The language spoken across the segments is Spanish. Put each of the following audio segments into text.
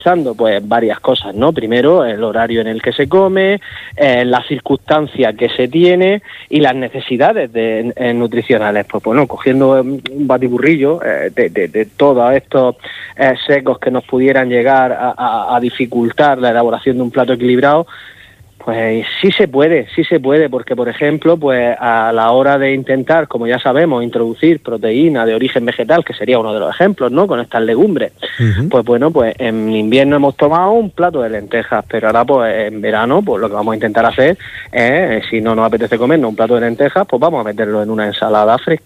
pues varias cosas, ¿no? Primero, el horario en el que se come, las circunstancias que se tiene y las necesidades nutricionales. Pues bueno, cogiendo un batiburrillo de todos estos secos que nos pudieran llegar a dificultar la elaboración de un plato equilibrado, pues sí se puede, porque por ejemplo, pues a la hora de intentar, como ya sabemos, introducir proteína de origen vegetal, que sería uno de los ejemplos, ¿no?, con estas legumbres, pues bueno, pues en invierno hemos tomado un plato de lentejas, pero ahora pues en verano, pues lo que vamos a intentar hacer es, si no nos apetece comernos un plato de lentejas, pues vamos a meterlo en una ensalada fresca.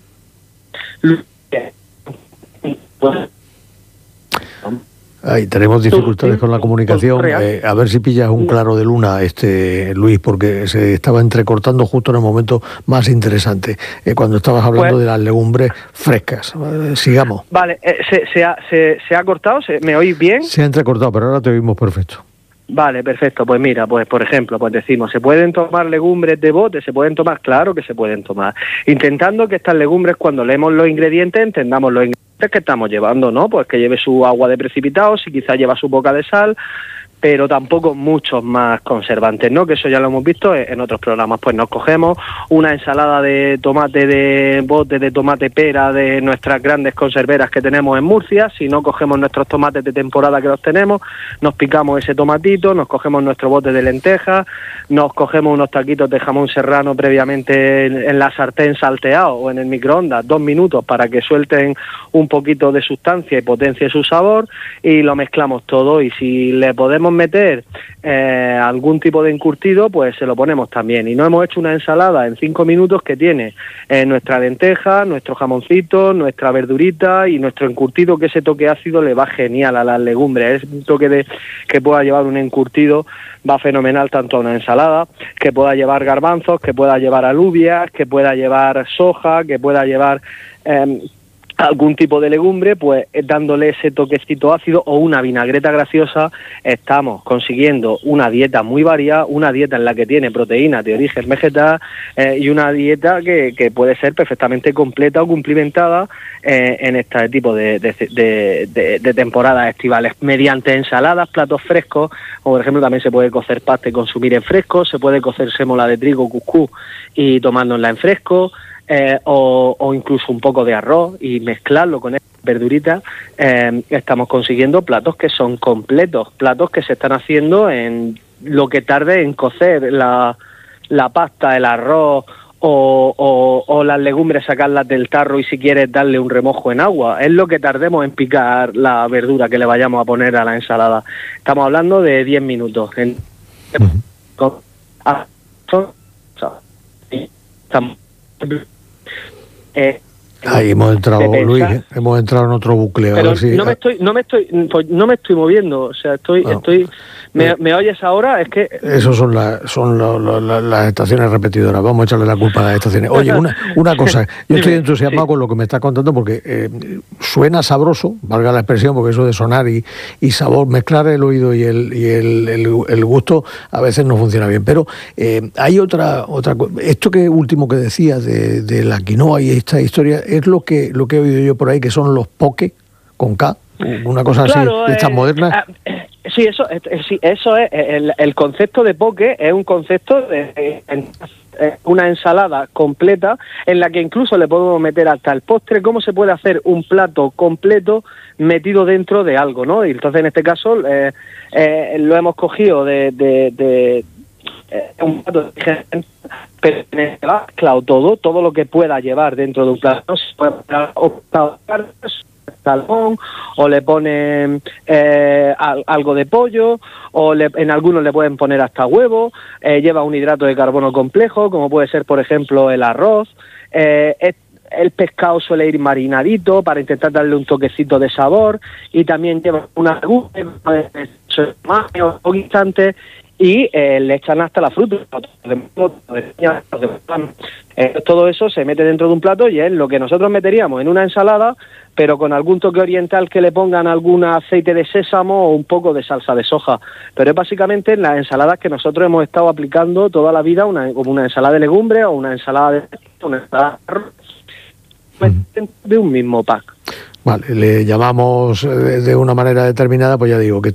Ay, tenemos dificultades con la comunicación. A ver si pillas un claro de luna, Luis, porque se estaba entrecortando justo en el momento más interesante, cuando estabas hablando de las legumbres frescas. Sigamos. Vale, ¿se ha cortado? ¿Me oís bien? Se ha entrecortado, pero ahora te oímos perfecto. Vale, perfecto. Pues mira, pues por ejemplo, pues decimos, ¿se pueden tomar legumbres de bote? ¿Se pueden tomar? Claro que se pueden tomar. Intentando que estas legumbres, cuando leemos los ingredientes, entendamos los ingredientes que estamos llevando, ¿no? Pues que lleve su agua de precipitado, si quizás lleva su poca de sal, pero tampoco muchos más conservantes, ¿no? Que eso ya lo hemos visto en otros programas. Pues nos cogemos una ensalada de tomate de bote, de tomate pera, de nuestras grandes conserveras que tenemos en Murcia. Si no, cogemos nuestros tomates de temporada que los tenemos, nos picamos ese tomatito, nos cogemos nuestro bote de lentejas, nos cogemos unos taquitos de jamón serrano previamente en la sartén salteado o en el microondas 2 minutos para que suelten un poquito de sustancia y potencie su sabor, y lo mezclamos todo. Y si le podemos meter algún tipo de encurtido, pues se lo ponemos también. Y no hemos hecho una ensalada en 5 minutos que tiene nuestra lenteja, nuestro jamoncito, nuestra verdurita y nuestro encurtido, que ese toque ácido le va genial a las legumbres. Es un toque que pueda llevar un encurtido, va fenomenal tanto a una ensalada, que pueda llevar garbanzos, que pueda llevar alubias, que pueda llevar soja, que pueda llevar algún tipo de legumbre, pues dándole ese toquecito ácido o una vinagreta graciosa, estamos consiguiendo una dieta muy variada, una dieta en la que tiene proteínas de origen vegetal y una dieta que puede ser perfectamente completa o cumplimentada en este tipo de temporadas estivales, mediante ensaladas, platos frescos, o por ejemplo también se puede cocer pasta y consumir en fresco, se puede cocer sémola de trigo, cuscús y tomárnosla en fresco, o incluso un poco de arroz y mezclarlo con esta verdurita. Estamos consiguiendo platos que son completos, platos que se están haciendo en lo que tarde en cocer la pasta, el arroz o las legumbres, sacarlas del tarro y si quieres darle un remojo en agua. Es lo que tardemos en picar la verdura que le vayamos a poner a la ensalada. Estamos hablando de 10 minutos. Ahí hemos entrado, Luis, hemos entrado en otro bucle. Pero no me estoy moviendo, o sea, ¿me oyes ahora? Es que esos son las estaciones repetidoras. Vamos a echarle la culpa a las estaciones. Oye, una cosa, yo estoy entusiasmado con lo que me estás contando porque suena sabroso, valga la expresión, porque eso de sonar y sabor, mezclar el oído y el gusto a veces no funciona bien. Pero hay otra esto que último que decías de la quinoa y esta historia es lo que he oído yo por ahí, que son los poke con K, una cosa así, de estas modernas. Sí, eso es el concepto de poke, es un concepto de una ensalada completa en la que incluso le podemos meter hasta el postre. ¿Cómo se puede hacer un plato completo metido dentro de algo, no? Y entonces en este caso lo hemos cogido de un plato de pero mezclado todo lo que pueda llevar dentro de un plato. Se puede poner salmón, o le ponen algo de pollo, o en algunos le pueden poner hasta huevo, lleva un hidrato de carbono complejo, como puede ser por ejemplo el arroz. El pescado suele ir marinadito para intentar darle un toquecito de sabor, y también lleva una o guisantes, y le echan hasta la fruta. Todo eso se mete dentro de un plato y es lo que nosotros meteríamos en una ensalada, pero con algún toque oriental, que le pongan algún aceite de sésamo o un poco de salsa de soja. Pero es básicamente las ensaladas que nosotros hemos estado aplicando toda la vida, como una ensalada de legumbres o una ensalada de arroz, de un mismo pack. Vale, le llamamos de una manera determinada, pues ya digo que